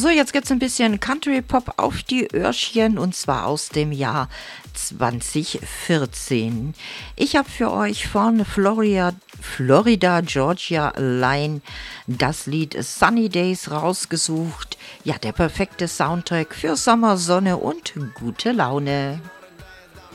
So, jetzt gibt's ein bisschen Country-Pop auf die Öhrchen und zwar aus dem Jahr 2014. Ich habe für euch von Florida Georgia Line das Lied Sunny Days rausgesucht. Ja, der perfekte Soundtrack für Sommer, Sonne und gute Laune.